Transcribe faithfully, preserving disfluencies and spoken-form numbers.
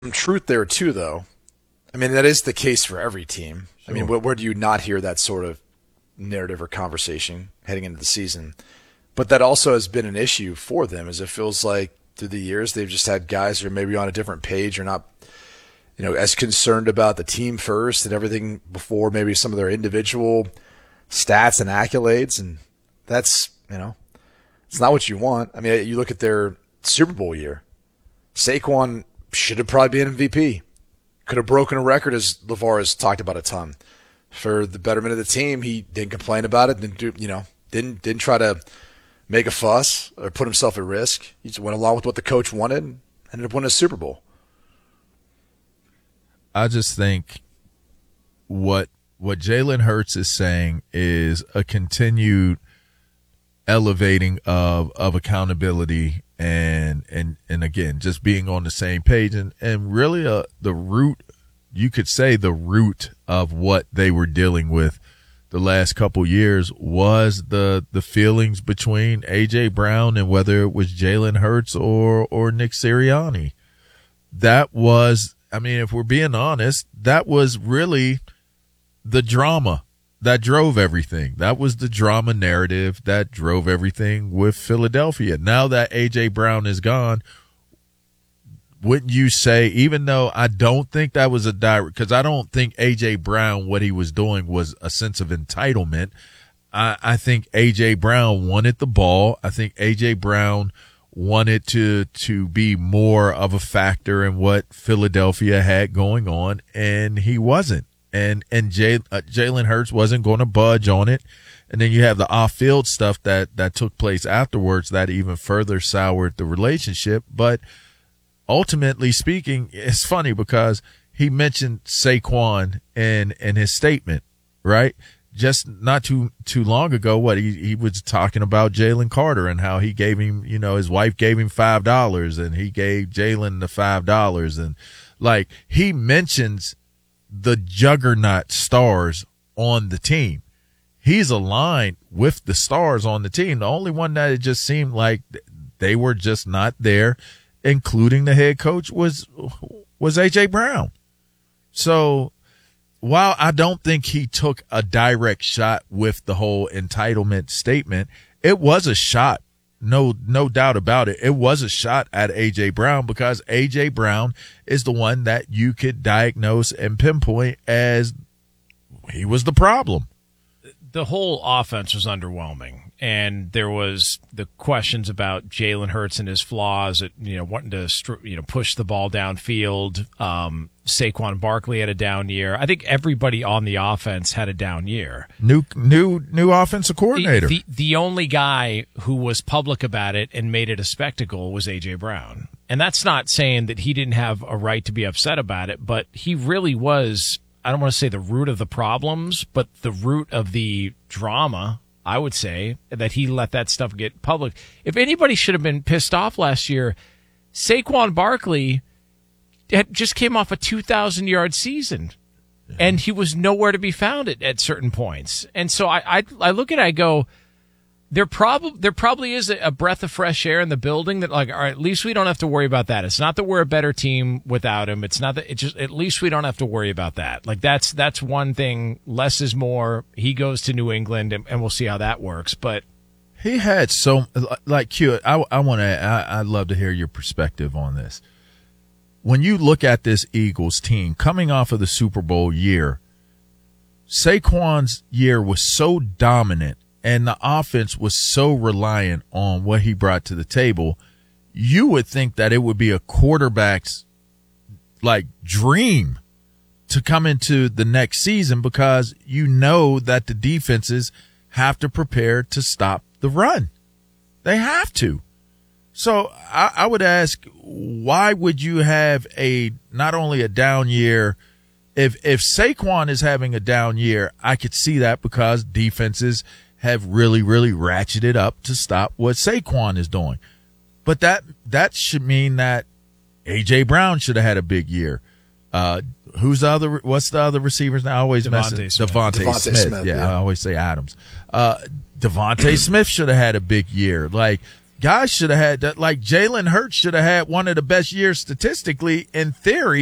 some truth there too, though. I mean, that is the case for every team. Sure. I mean, where, where do you not hear that sort of narrative or conversation heading into the season? But that also has been an issue for them, as it feels like through the years they've just had guys who are maybe on a different page or not, you know, as concerned about the team first and everything before maybe some of their individual stats and accolades, and that's, you know, it's not what you want. I mean, you look at their Super Bowl year. Saquon should have probably been M V P. Could have broken a record, as LeVar has talked about a ton. For the betterment of the team, he didn't complain about it. Didn't do, you know, didn't didn't try to make a fuss or put himself at risk. He just went along with what the coach wanted and ended up winning a Super Bowl. I just think what what Jalen Hurts is saying is a continued elevating of of accountability and and and again, just being on the same page, and and really uh, the root, you could say the root of what they were dealing with the last couple years was the the feelings between A J Brown and whether it was Jalen Hurts or or Nick Sirianni. That was, I mean, if we're being honest, that was really the drama that drove everything. That was the drama narrative that drove everything with Philadelphia. Now that A J Brown is gone, wouldn't you say, even though I don't think that was a direct, because I don't think A J Brown, what he was doing was a sense of entitlement. I, I think A J Brown wanted the ball. I think A J Brown wanted to to be more of a factor in what Philadelphia had going on, and he wasn't. And and Jay, uh, Jalen Hurts wasn't going to budge on it. And then you have the off-field stuff that, that took place afterwards that even further soured the relationship. But ultimately speaking, it's funny because he mentioned Saquon in, in his statement, right? Just not too too long ago, what he, he was talking about Jalen Carter and how he gave him, you know, his wife gave him five dollars and he gave Jalen the five dollars. And like, he mentions the juggernaut stars on the team. He's aligned with the stars on the team. The only one that it just seemed like they were just not there, including the head coach, was was A J Brown. So while I don't think he took a direct shot with the whole entitlement statement, it was a shot. No, no doubt about it. It was a shot at A J Brown because A J Brown is the one that you could diagnose and pinpoint as he was the problem. The whole offense was underwhelming, and there was the questions about Jalen Hurts and his flaws at, you know, wanting to, you know, push the ball downfield. Um, Saquon Barkley had a down year. I think everybody on the offense had a down year. New, new, new offensive coordinator. The, the, the only guy who was public about it and made it a spectacle was A J Brown. And that's not saying that he didn't have a right to be upset about it, but he really was, I don't want to say the root of the problems, but the root of the drama, I would say, that he let that stuff get public. If anybody should have been pissed off last year, Saquon Barkley had just came off a two thousand yard season, yeah. and he was nowhere to be found at, at certain points. And so I, I, I look at it, I go, there, prob- there probably is a breath of fresh air in the building that, like, all right, at least we don't have to worry about that. It's not that we're a better team without him. It's not that, it just, at least we don't have to worry about that. Like, that's, that's one thing. Less is more. He goes to New England, and, and we'll see how that works. But he had so, like, Q, I, I want to, I, I'd love to hear your perspective on this. When you look at this Eagles team coming off of the Super Bowl year, Saquon's year was so dominant and the offense was so reliant on what he brought to the table, you would think that it would be a quarterback's, like, dream to come into the next season because you know that the defenses have to prepare to stop the run. They have to. So I, I would ask, why would you have a not only a down year? If if Saquon is having a down year, I could see that because defenses have really, really ratcheted up to stop what Saquon is doing. But that that should mean that A J Brown should have had a big year. Uh, who's the other? What's the other receivers now? I always mess Devontae it. Smith. Devontae, Devontae Smith. Smith, Yeah, yeah. I always say Adams. Uh, Devontae Smith should have had a big year. Like, guys should have had that. Like Jalen Hurts should have had one of the best years statistically in theory